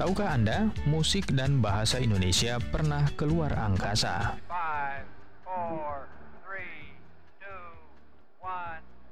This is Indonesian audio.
Tahukah Anda, musik dan bahasa Indonesia pernah keluar angkasa?